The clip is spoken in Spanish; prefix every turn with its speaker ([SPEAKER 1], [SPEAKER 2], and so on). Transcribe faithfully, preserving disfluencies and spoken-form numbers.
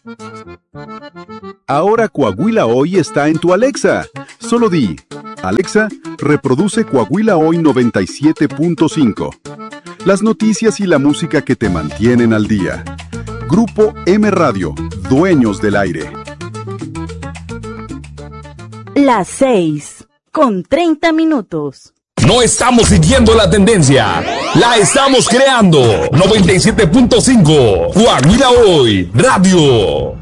[SPEAKER 1] Ahora Coahuila Hoy está en tu Alexa. Solo di, Alexa, reproduce Coahuila Hoy noventa y siete punto cinco. Las noticias y la música que te mantienen al día. Grupo M Radio, dueños del aire.
[SPEAKER 2] Las seis, con treinta minutos.
[SPEAKER 3] No estamos siguiendo la tendencia, la estamos creando. noventa y siete punto cinco, Coahuila Hoy Radio.